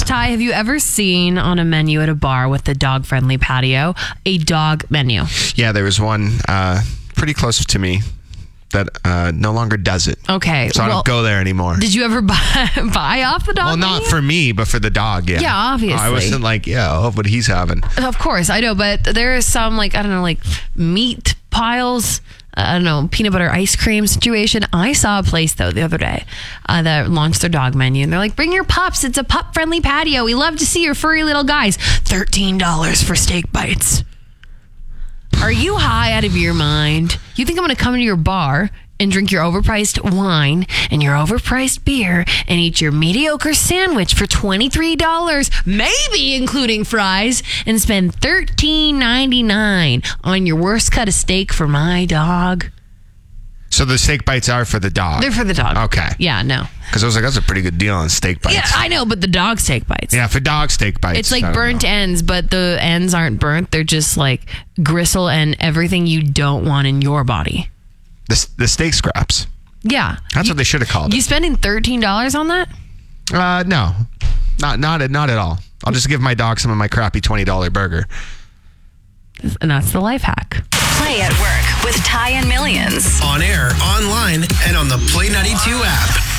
Ty, have you ever seen on a menu at a bar with the dog-friendly patio a dog menu? Yeah, there was one pretty close to me that no longer does it. Okay. So I don't go there anymore. Did you ever buy off the dog Well, menu? not for me, but for the dog, yeah. Yeah, obviously. I wasn't like, I'll have what he's having. Of course, I know, but there is some, meat piles, peanut butter ice cream situation. I saw a place, though, the other day that launched their dog menu, and they're like, bring your pups. It's a pup-friendly patio. We love to see your furry little guys. $13 for steak bites. Are you high out of your mind? You think I'm going to come to your bar and drink your overpriced wine and your overpriced beer and eat your mediocre sandwich for $23, maybe including fries, and spend $13.99 on your worst cut of steak for my dog? So the steak bites are for the dog? They're for the dog. Okay. Yeah, no. Because I was like, that's a pretty good deal on steak bites. Yeah, I know, but the dog steak bites. Yeah, for dog steak bites. It's like burnt ends, but the ends aren't burnt. They're just like gristle and everything you don't want in your body. The steak scraps. Yeah. That's what they should have called it. You spending $13 on that? No. Not at all. I'll just give my dog some of my crappy $20 burger. And that's the life hack. Play at Work with Ty and Millions. On air, online, and on the Play 92 app.